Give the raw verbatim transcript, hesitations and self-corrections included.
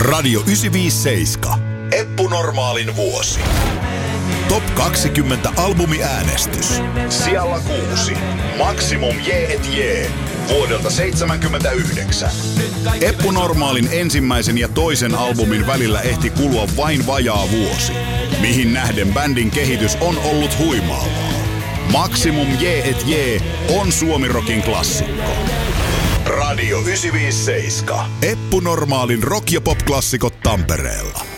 Radio yhdeksänsataaviisikymmentäseitsemän. Eppu Normaalin vuosi. Top kaksikymmentä albumiäänestys. Sijalla kuusi. Maximum J et J. Vuodelta seitsemänkymmentäyhdeksän. Eppu Normaalin ensimmäisen ja toisen albumin välillä ehti kulua vain vajaa vuosi, mihin nähden bändin kehitys on ollut huimaavaa. Maximum J et J on Suomi-rockin klassikko. Radio yhdeksänsataaviisikymmentäseitsemän. Eppu Normaalin rock- ja pop-klassikot Tampereella.